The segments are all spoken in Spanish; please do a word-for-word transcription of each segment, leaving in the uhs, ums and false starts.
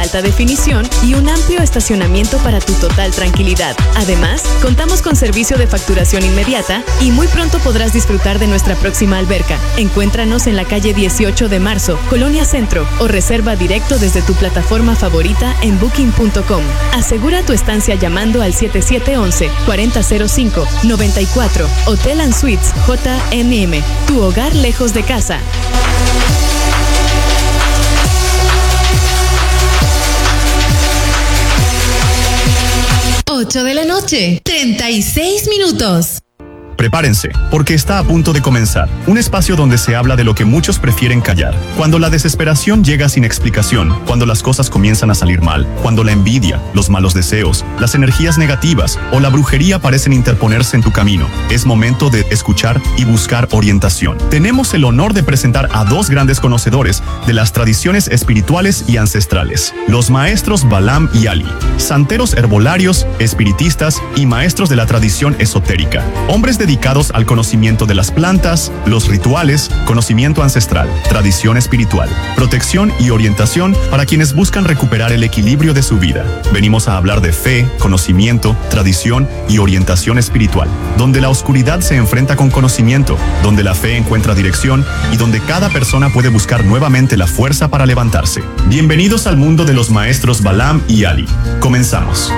alta definición y un amplio estacionamiento para tu total tranquilidad. Además, contamos con servicio de facturación inmediata y muy pronto podrás disfrutar de nuestra próxima alberca. Encuéntranos en la calle dieciocho de marzo, Colonia Centro, o reserva directo desde tu plataforma favorita en booking punto com. Asegura tu estancia llamando al siete siete uno uno, cuatro cero cero cinco, nueve cuatro. Hotel and Suites J M M, tu hogar lejos de casa. ocho de la noche, treinta y seis minutos. Prepárense, porque está a punto de comenzar. Un espacio donde se habla de lo que muchos prefieren callar. Cuando la desesperación llega sin explicación, cuando las cosas comienzan a salir mal, cuando la envidia, los malos deseos, las energías negativas o la brujería parecen interponerse en tu camino, es momento de escuchar y buscar orientación. Tenemos el honor de presentar a dos grandes conocedores de las tradiciones espirituales y ancestrales, los maestros Balaam y Ali, santeros herbolarios, espiritistas y maestros de la tradición esotérica, hombres de dedicados al conocimiento de las plantas, los rituales, conocimiento ancestral, tradición espiritual, protección y orientación para quienes buscan recuperar el equilibrio de su vida. Venimos a hablar de fe, conocimiento, tradición y orientación espiritual, donde la oscuridad se enfrenta con conocimiento, donde la fe encuentra dirección y donde cada persona puede buscar nuevamente la fuerza para levantarse. Bienvenidos al mundo de los maestros Balaam y Ali. Comenzamos.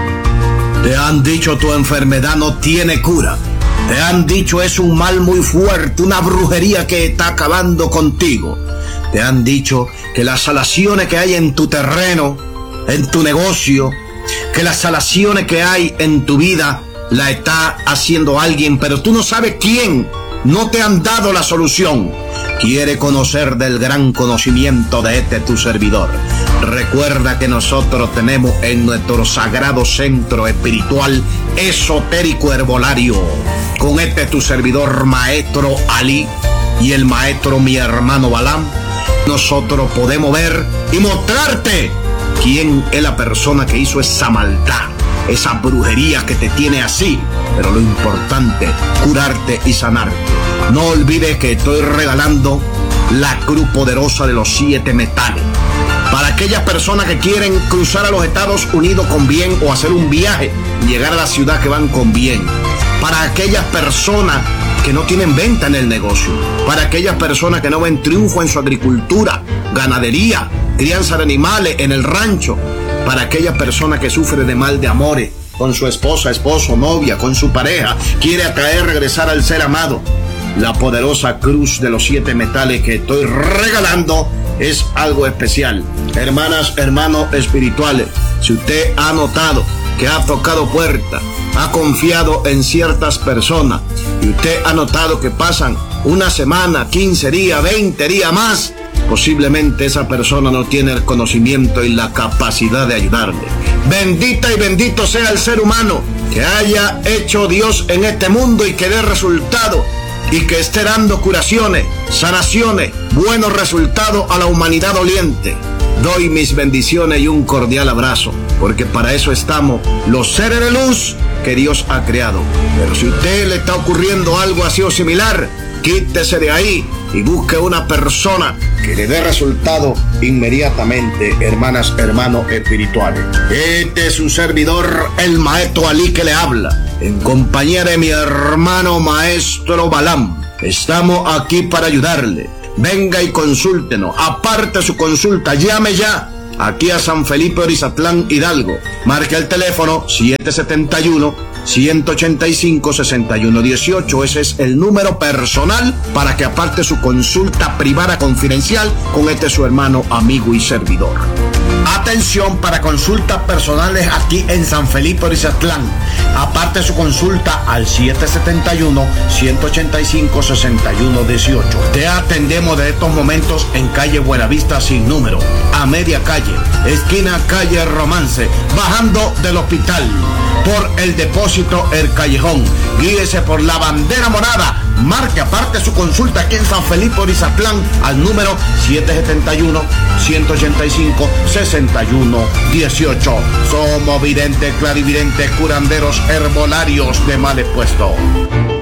Te han dicho tu enfermedad no tiene cura. Te han dicho es un mal muy fuerte, una brujería que está acabando contigo. Te han dicho que las salaciones que hay en tu terreno, en tu negocio, que las salaciones que hay en tu vida la está haciendo alguien, pero tú no sabes quién. No te han dado la solución. Quiere conocer del gran conocimiento de este tu servidor. Recuerda que nosotros tenemos en nuestro sagrado centro espiritual esotérico herbolario, con este tu servidor maestro Ali y el maestro mi hermano Balaam, nosotros podemos ver y mostrarte quién es la persona que hizo esa maldad, esa brujería que te tiene así. Pero lo importante, curarte y sanarte. No olvides que estoy regalando la cruz poderosa de los siete metales. Para aquellas personas que quieren cruzar a los Estados Unidos con bien o hacer un viaje, llegar a la ciudad que van con bien. Para aquellas personas que no tienen venta en el negocio. Para aquellas personas que no ven triunfo en su agricultura, ganadería, crianza de animales en el rancho. Para aquellas personas que sufren de mal de amores, con su esposa, esposo, novia, con su pareja, quiere atraer, regresar al ser amado. La poderosa cruz de los siete metales que estoy regalando es algo especial. Hermanas, hermanos espirituales, si usted ha notado que ha tocado puerta, ha confiado en ciertas personas y usted ha notado que pasan una semana, quince días, veinte días más, posiblemente esa persona no tiene el conocimiento y la capacidad de ayudarle. Bendita y bendito sea el ser humano que haya hecho Dios en este mundo y que dé resultado y que esté dando curaciones, sanaciones, buenos resultados a la humanidad doliente. Doy mis bendiciones y un cordial abrazo, porque para eso estamos los seres de luz que Dios ha creado. Pero si a usted le está ocurriendo algo así o similar, quítese de ahí y busque una persona que le dé resultado inmediatamente, hermanas, hermanos espirituales. Este es su servidor, el maestro Ali, que le habla, en compañía de mi hermano maestro Balaam. Estamos aquí para ayudarle. Venga y consúltenos, aparte su consulta, llame ya aquí a San Felipe Orizatlán, Hidalgo. Marque el teléfono siete siete uno, uno ocho cinco, seis uno uno ocho. Ese es el número personal para que aparte su consulta privada confidencial con este su hermano, amigo y servidor. Atención para consultas personales aquí en San Felipe Orizatlán. Aparte su consulta al siete siete uno, uno ocho cinco, seis uno uno ocho. Te atendemos de estos momentos en calle Buenavista sin número, a media calle, esquina calle Romance, bajando del hospital, por el depósito El Callejón. Guíese por la bandera morada. Marque aparte su consulta aquí en San Felipe Orizatlán al número siete siete uno, uno ocho cinco, seis uno uno ocho. Somos videntes, clarividentes, curanderos, herbolarios de males puestos.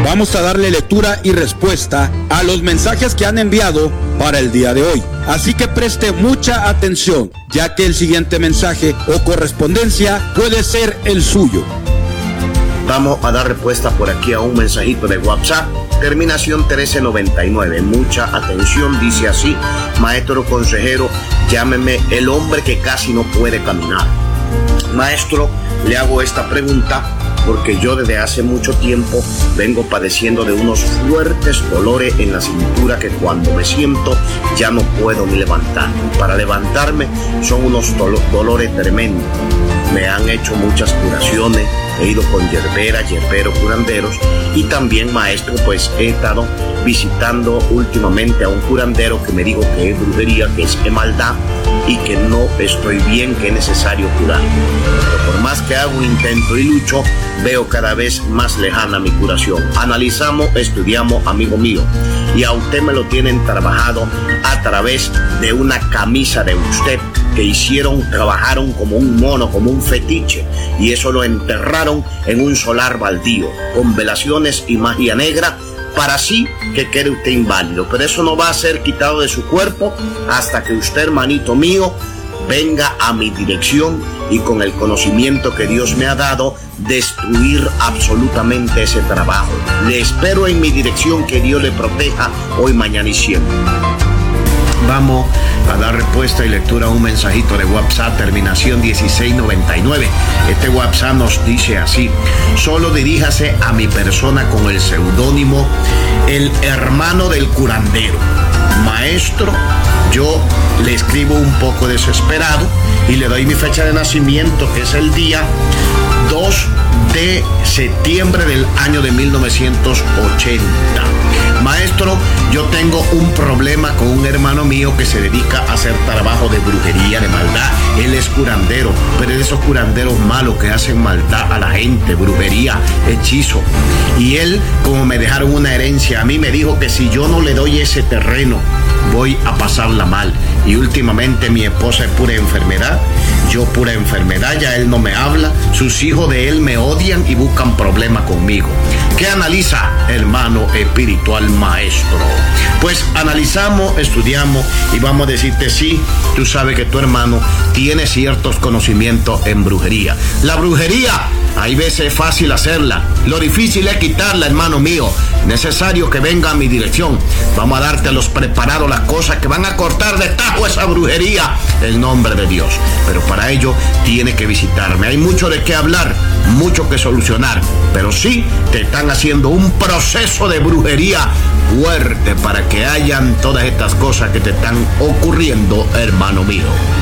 Vamos a darle lectura y respuesta a los mensajes que han enviado para el día de hoy. Así que preste mucha atención, ya que el siguiente mensaje o correspondencia puede ser el suyo. Vamos a dar respuesta por aquí a un mensajito de WhatsApp, terminación trece noventa y nueve. Mucha atención, dice así: maestro consejero, llámeme el hombre que casi no puede caminar. Maestro, le hago esta pregunta porque yo desde hace mucho tiempo vengo padeciendo de unos fuertes dolores en la cintura que cuando me siento ya no puedo ni levantarme. Para levantarme son unos dolo- dolores tremendos. Me han hecho muchas curaciones, he ido con yerbera, yerbero, curanderos, y también, maestro, pues he estado visitando últimamente a un curandero que me dijo que es brujería, que es maldad y que no estoy bien, que es necesario curar. Pero por más que hago un intento y lucho, veo cada vez más lejana mi curación. Analizamos, estudiamos, amigo mío, y a usted me lo tienen trabajado a través de una camisa de usted que hicieron, trabajaron como un mono, como un fetiche, y eso lo enterraron en un solar baldío, con velaciones y magia negra, para así que quede usted inválido. Pero eso no va a ser quitado de su cuerpo hasta que usted, hermanito mío, venga a mi dirección y con el conocimiento que Dios me ha dado, destruir absolutamente ese trabajo. Le espero en mi dirección, que Dios le proteja hoy, mañana y siempre. Vamos a dar respuesta y lectura a un mensajito de WhatsApp, terminación dieciséis noventa y nueve. Este WhatsApp nos dice así: solo diríjase a mi persona con el seudónimo el hermano del curandero. Maestro, yo le escribo un poco desesperado y le doy mi fecha de nacimiento, que es el día dos de septiembre del año de mil novecientos ochenta. Maestro, yo tengo un problema con un hermano mío que se dedica a hacer trabajo de brujería, de maldad. Él es curandero, pero es de esos curanderos malos que hacen maldad a la gente, brujería, hechizo. Y él, como me dejaron una herencia, a mí me dijo que si yo no le doy ese terreno, voy a pasarla mal. Y últimamente mi esposa es pura enfermedad, yo pura enfermedad, ya él no me habla, sus hijos de él me odian y buscan problemas conmigo. ¿Qué analiza, hermano espiritual maestro? Pues analizamos, estudiamos y vamos a decirte: sí, tú sabes que tu hermano tiene ciertos conocimientos en brujería. La brujería, hay veces es fácil hacerla, lo difícil es quitarla, hermano mío. Necesario que venga a mi dirección. Vamos a darte a los preparados las cosas que van a cortar de tajo esa brujería en nombre de Dios. Pero para ello tiene que visitarme. Hay mucho de qué hablar, mucho que solucionar, pero sí te están haciendo un proceso de brujería fuerte para que hayan todas estas cosas que te están ocurriendo, hermano mío.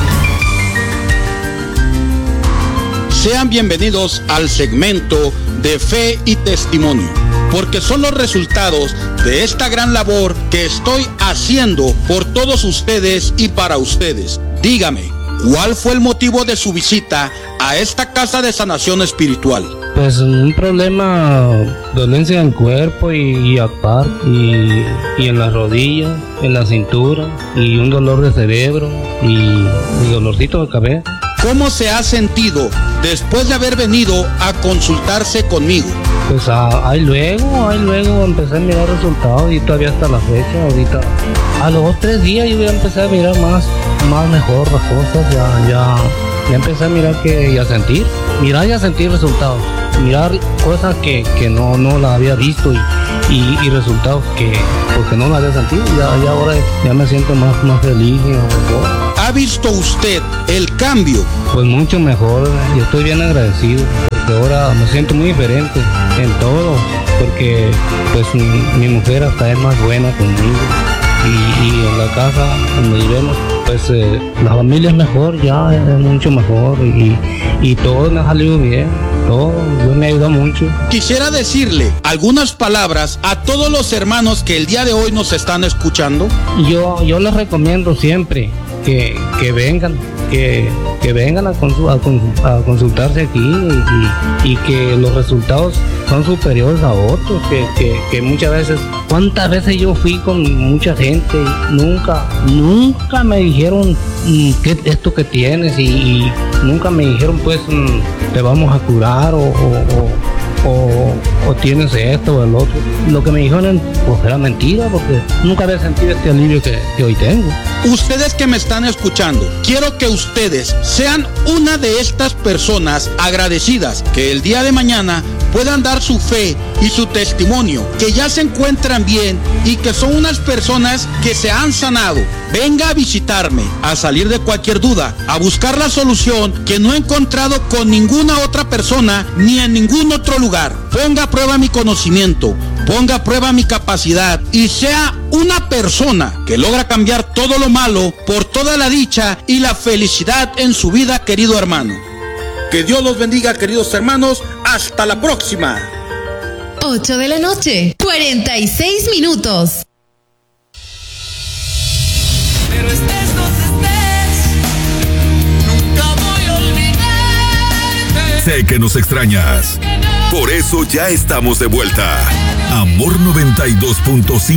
Sean bienvenidos al segmento de Fe y Testimonio, porque son los resultados de esta gran labor que estoy haciendo por todos ustedes y para ustedes. Dígame, ¿cuál fue el motivo de su visita a esta casa de sanación espiritual? Pues un problema, dolencia en el cuerpo y, y aparte, y, y en las rodillas, en la cintura, y un dolor de cerebro y, y dolorcito de cabeza. ¿Cómo se ha sentido después de haber venido a consultarse conmigo? Pues ah, ahí luego, ahí luego empecé a mirar resultados y todavía hasta la fecha, ahorita. A los dos, tres días yo ya empecé a mirar más, más mejor las cosas, ya, ya, ya empecé a mirar que, y a sentir, mirar y a sentir resultados. Mirar cosas que, que no, no las había visto y, y, y resultados que porque no las había sentido. Ya, ya ahora ya me siento más, más feliz y mejor. ¿Ha visto usted el cambio? Pues mucho mejor, yo estoy bien agradecido porque ahora me siento muy diferente en todo, porque pues mi, mi mujer hasta es más buena conmigo y, y en la casa donde vivimos pues eh, la familia es mejor, ya es mucho mejor y, y todo me ha salido bien. Todo, Dios me ayuda mucho. Quisiera decirle algunas palabras a todos los hermanos que el día de hoy nos están escuchando. Yo, yo les recomiendo siempre que, que vengan, que, que vengan a, consul, a, consul, a consultarse aquí y, y, y que los resultados son superiores a otros, que, que, que muchas veces, cuántas veces yo fui con mucha gente y nunca, nunca me dijeron ¿qué esto que tienes? Y, y nunca me dijeron pues te vamos a curar o, o, o, o tienes esto o el otro. Lo que me dijeron pues era mentira, porque nunca había sentido este alivio que, que hoy tengo. Ustedes que me están escuchando, quiero que ustedes sean una de estas personas agradecidas que el día de mañana puedan dar su fe y su testimonio, que ya se encuentran bien y que son unas personas que se han sanado. Venga a visitarme, a salir de cualquier duda, a buscar la solución que no he encontrado con ninguna otra persona ni en ningún otro lugar. Ponga a prueba mi conocimiento, ponga a prueba mi capacidad y sea una persona que logra cambiar todo lo malo por toda la dicha y la felicidad en su vida, querido hermano. Que Dios los bendiga, queridos hermanos. Hasta la próxima. ocho de la noche, cuarenta y seis minutos. Pero estés donde estés, nunca voy a olvidarte. Sé que nos extrañas. Por eso ya estamos de vuelta. Amor noventa y dos punto cinco